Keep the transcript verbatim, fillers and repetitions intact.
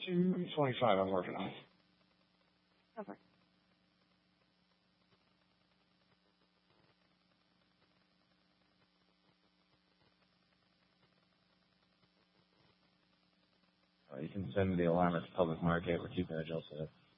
two twenty-five I'm working on. Over. Uh, you can send me the alarm at the public market. We're keeping it also.